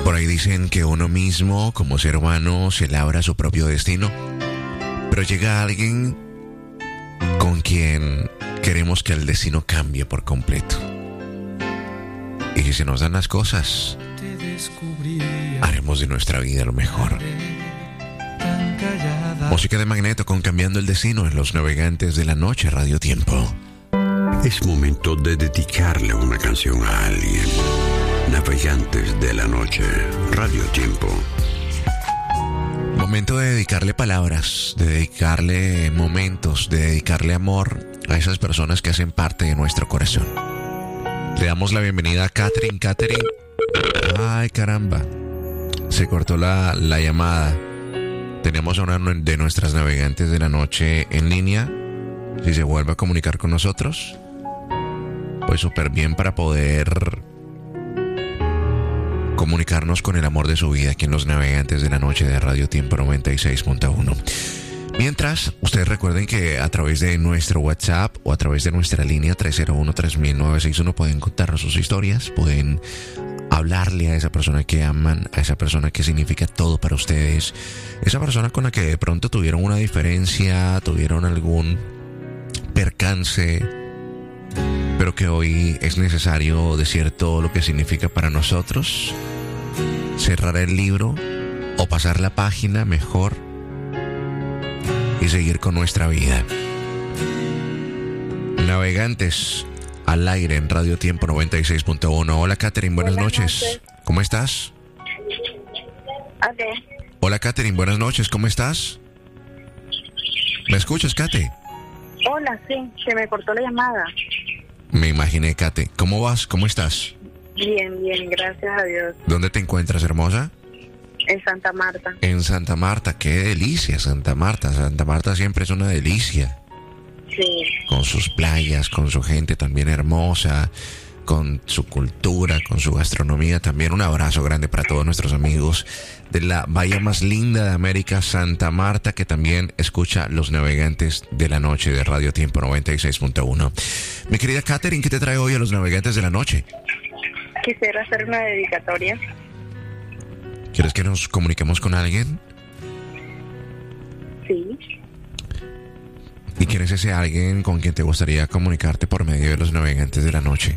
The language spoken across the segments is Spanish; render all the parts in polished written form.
Por ahí dicen que uno mismo, como ser humano, se labra su propio destino. Pero llega alguien con quien queremos que el destino cambie por completo. Y si se nos dan las cosas, haremos de nuestra vida lo mejor. Música de Magneto con Cambiando el Destino en Los Navegantes de la Noche, Radio Tiempo. Es momento de dedicarle una canción a alguien. Navegantes de la Noche, Radio Tiempo. Momento de dedicarle palabras, de dedicarle momentos, de dedicarle amor a esas personas que hacen parte de nuestro corazón. Le damos la bienvenida a Catherine. Catherine. Ay, caramba. Se cortó la llamada. Tenemos a una de nuestras navegantes de la noche en línea. Si se vuelve a comunicar con nosotros, pues súper bien para poder comunicarnos con el amor de su vida aquí en Los Navegantes de la Noche de Radio Tiempo 96.1. Mientras, ustedes recuerden que a través de nuestro WhatsApp o a través de nuestra línea 301-3961 pueden contarnos sus historias, pueden hablarle a esa persona que aman, a esa persona que significa todo para ustedes, esa persona con la que de pronto tuvieron una diferencia, tuvieron algún percance, pero que hoy es necesario decir todo lo que significa para nosotros, cerrar el libro o pasar la página mejor y seguir con nuestra vida. Navegantes al aire en Radio Tiempo 96.1. Hola, Catherine, buenas noches. ¿Cómo estás? Hola, Catherine, buenas noches. ¿Cómo estás? ¿Me escuchas, Kate? Hola, sí, se me cortó la llamada. Me imaginé, Kate. ¿Cómo vas? ¿Cómo estás? Bien, bien, gracias a Dios. ¿Dónde te encuentras, hermosa? En Santa Marta. En Santa Marta, qué delicia, Santa Marta. Santa Marta siempre es una delicia. Sí. Con sus playas, con su gente también hermosa, con su cultura, con su gastronomía también. Un abrazo grande para todos nuestros amigos de la bahía más linda de América, Santa Marta, que también escucha Los Navegantes de la Noche de Radio Tiempo 96.1. Mi querida Catherine, ¿qué te trae hoy a Los Navegantes de la Noche? Quisiera hacer una dedicatoria. ¿Quieres que nos comuniquemos con alguien? Sí. ¿Y quién es ese alguien con quien te gustaría comunicarte por medio de Los Navegantes de la Noche?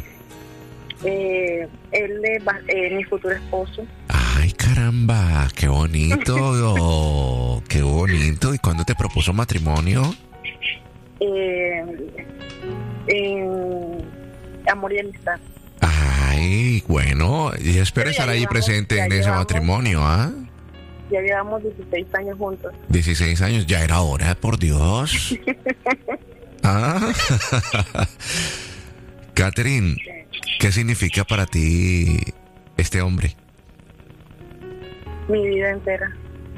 Él es mi futuro esposo. ¡Ay, caramba! ¡Qué bonito! ¡Qué bonito! ¿Y cuándo te propuso matrimonio? Amor y amistad. Ay, bueno, y espero estar ahí presente en ese matrimonio, ¿ah? Ya llevamos 16 años juntos. 16 años, ya era hora, por Dios. Ah. Catherine, ¿qué significa para ti este hombre? Mi vida entera.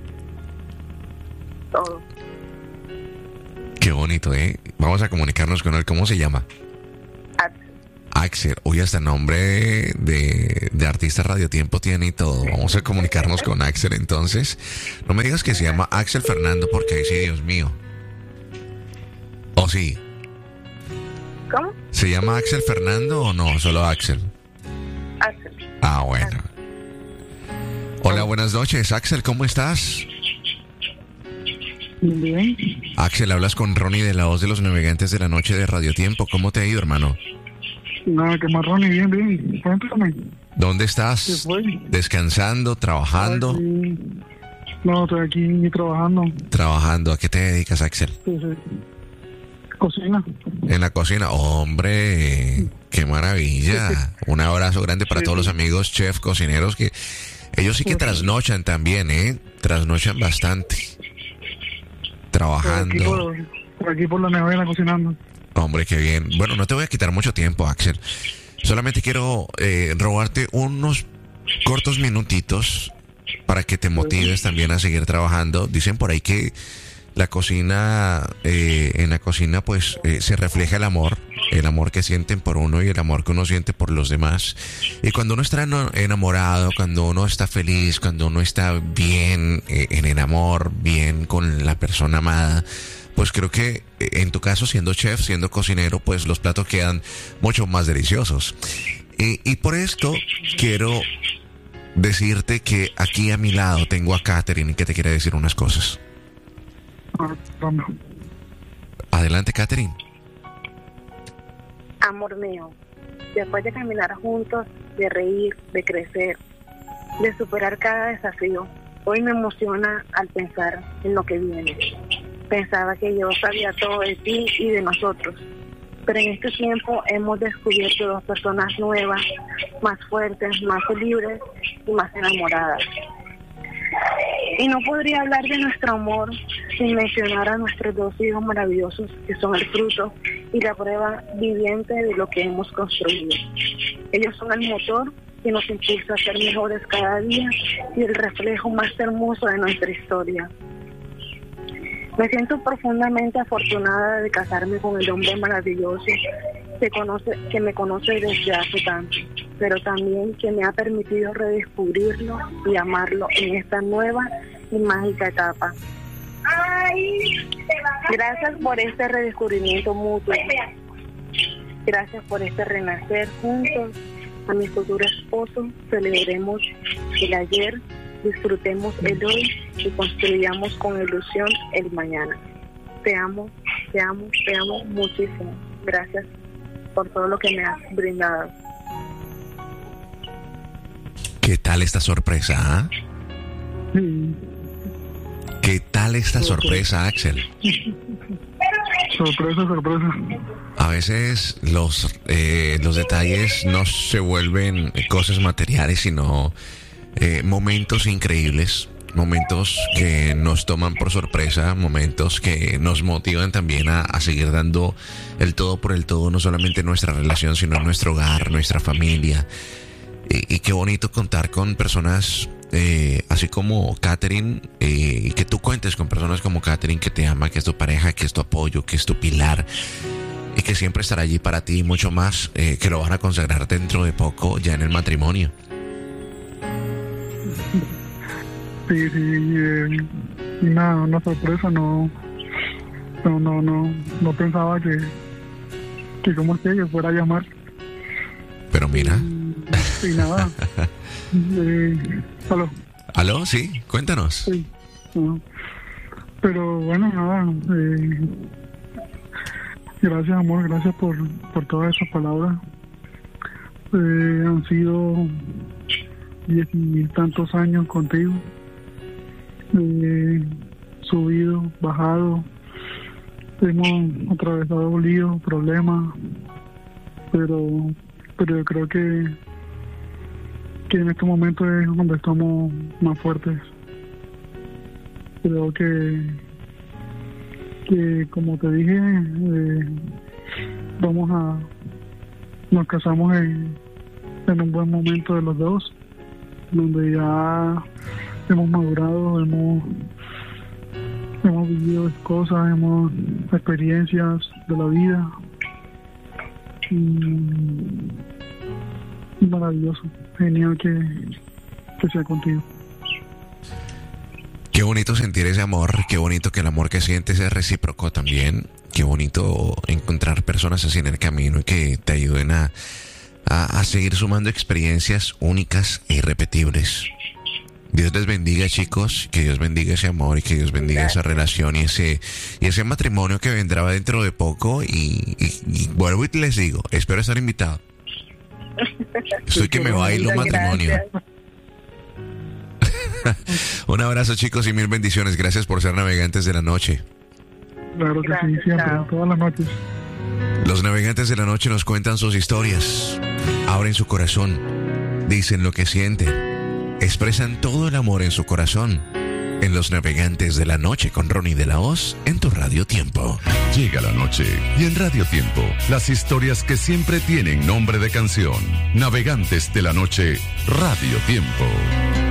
Todo. Qué bonito, ¿eh? Vamos a comunicarnos con él. ¿Cómo se llama? Axel. Uy, hasta nombre de artista Radio Tiempo tiene y todo. Vamos a comunicarnos con Axel entonces. No me digas que se llama Axel Fernando, porque ahí sí, Dios mío. ¿O sí? ¿Cómo? ¿Se llama Axel Fernando o no? Solo Axel. Axel. Ah, bueno. Hola, buenas noches. Axel, ¿cómo estás? Bien. Axel, hablas con Ronnie de la voz de Los Navegantes de la Noche de Radio Tiempo. ¿Cómo te ha ido, hermano? Nada, que más Ronnie, bien, bien. Cuéntame. ¿Dónde ¿Qué estás? fue? ¿Descansando? ¿Trabajando? Aquí. No, estoy aquí trabajando. Trabajando. ¿A qué te dedicas, Axel? Sí, sí. Cocina. En la cocina. Hombre, qué maravilla. Un abrazo grande para todos los amigos chef cocineros, que ellos sí que trasnochan también, ¿eh? Trasnochan bastante. Trabajando. Por aquí por la nevera cocinando. Hombre, qué bien. Bueno, no te voy a quitar mucho tiempo, Axel. Solamente quiero robarte unos cortos minutitos para que te motives también a seguir trabajando. Dicen por ahí que la cocina, en la cocina pues se refleja el amor que sienten por uno y el amor que uno siente por los demás. Y cuando uno está enamorado, cuando uno está feliz, cuando uno está bien en el amor, bien con la persona amada, pues creo que en tu caso, siendo chef, siendo cocinero, pues los platos quedan mucho más deliciosos. Y por esto quiero decirte que aquí a mi lado tengo a Katherine que te quiere decir unas cosas. Vamos. Adelante, Katherine. Amor mío, después de caminar juntos, de reír, de crecer, de superar cada desafío, hoy me emociona al pensar en lo que viene. Pensaba que yo sabía todo de ti y de nosotros, pero en este tiempo hemos descubierto dos personas nuevas, más fuertes, más libres y más enamoradas. Y no podría hablar de nuestro amor sin mencionar a nuestros dos hijos maravillosos, que son el fruto y la prueba viviente de lo que hemos construido. Ellos son el motor que nos impulsa a ser mejores cada día y el reflejo más hermoso de nuestra historia. Me siento profundamente afortunada de casarme con el hombre maravilloso que me conoce desde hace tanto, pero también que me ha permitido redescubrirlo y amarlo en esta nueva y mágica etapa. Gracias por este redescubrimiento mutuo. Gracias por este renacer juntos. A mi futuro esposo, celebremos el ayer, disfrutemos el hoy y construyamos con ilusión el mañana. Te amo, te amo, te amo muchísimo. Gracias por todo lo que me has brindado. ¿Qué tal esta sorpresa, ah? Sí. ¿Qué tal esta sorpresa, Axel? Sorpresa. A veces los detalles no se vuelven cosas materiales, sino momentos increíbles, momentos que nos toman por sorpresa, momentos que nos motivan también a seguir dando el todo por el todo, no solamente en nuestra relación, sino en nuestro hogar, nuestra familia. Y qué bonito contar con personas así como Katherine, y que tú cuentes con personas como Katherine, que te ama, que es tu pareja, que es tu apoyo, que es tu pilar, y que siempre estará allí para ti, y mucho más, que lo van a consagrar dentro de poco ya en el matrimonio. Sí, y nada, una sorpresa, no pensaba que como que fuera a llamar. Pero mira. Y nada. ¿Aló? Sí, cuéntanos. Sí. Pero bueno, nada. Gracias, amor, gracias por todas esas palabras. Han sido 10 y tantos años contigo. Subido, bajado. Hemos atravesado líos, problemas. Pero yo creo que en estos momentos es donde estamos más fuertes. Creo que como te dije, nos casamos en un buen momento de los dos, donde ya hemos madurado, hemos vivido cosas, experiencias de la vida, y maravilloso, genial que sea contigo. Qué bonito sentir ese amor, qué bonito que el amor que sientes es recíproco también, qué bonito encontrar personas así en el camino y que te ayuden a seguir sumando experiencias únicas e irrepetibles. Dios les bendiga, chicos, que Dios bendiga ese amor y que Dios bendiga esa relación y ese matrimonio que vendrá dentro de poco, y vuelvo y les digo, espero estar invitado. Estoy que me bailo un matrimonio. Un abrazo, chicos, y mil bendiciones. Gracias por ser navegantes de la noche. Claro que sí, siempre, todas las noches. Los navegantes de la noche nos cuentan sus historias, abren su corazón, dicen lo que sienten, expresan todo el amor en su corazón. En Los Navegantes de la Noche con Ronnie de la Hoz, en tu Radio Tiempo. Llega la noche y en Radio Tiempo, las historias que siempre tienen nombre de canción. Navegantes de la Noche, Radio Tiempo.